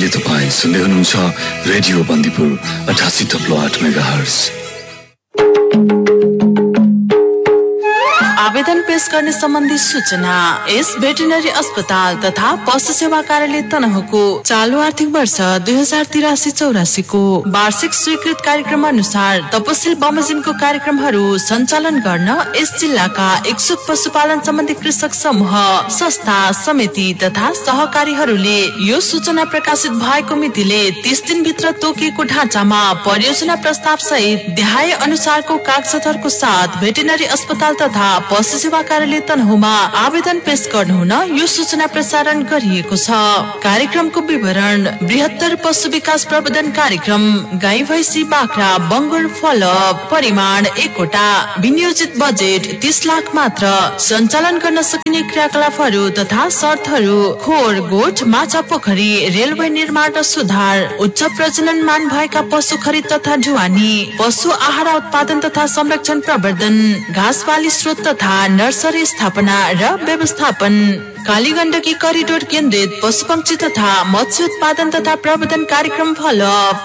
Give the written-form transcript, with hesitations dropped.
अहिले तपाईं सुन्दै हुनुहुन्छ रेडियो बन्दीपुर 88.8 मेगाहर्ज। आवेदन पेश गर्ने सम्बन्धी सूचना। यस भेटरिनरी अस्पताल तथा पशु सेवा कार्यालय तनहुको चालू आर्थिक वर्ष 2083-84 को वार्षिक स्वीकृत कार्यक्रम अनुसार तपसिल बमोजिमको कार्यक्रमहरू सञ्चालन गर्न यस जिल्लाका इच्छुक पशुपालन सम्बन्धी कृषक समूह, संस्था, समिति तथा सहकारीहरूले यो सूचना प्रकाशित भएको मितिले 30 दिनभित्र तोकिएको ढाँचामा परियोजना प्रस्ताव सहित देहाय अनुसारको कागजातहरूको साथ भेटरिनरी अस्पताल तथा पशु सेवा कार्यालय तनहुमा आवेदन पेश गर्नुहुन यो सूचना प्रसारण गरिएको छ। कार्यक्रमको विवरण: बृहत्तर पशु विकास प्रबन्धन कार्यक्रम, गाई भैंसी बाख्रा बङ्गुर फलोअप, परिमाण 1 वटा, विनियोजित बजेट 30 लाख मात्र, सञ्चालन गर्न सकिने क्रियाकलापहरू तथा शर्तहरू: खोर, गोठ, माछा पोखरी, रेलवे निर्माण र सुधार, उच्च प्रजननमान भएका पशु खरिद तथा ढुवानी, पशु आहार उत्पादन तथा संरक्षण प्रवर्धन, घाँस बाली स्रोत तथा नर्सरी स्थापना र व्यवस्थापन, कालीगण्डकी करिडोर केन्द्रित पशुपक्षी तथा मत्स्य उत्पादन तथा प्रवर्धन कार्यक्रम फलोअप,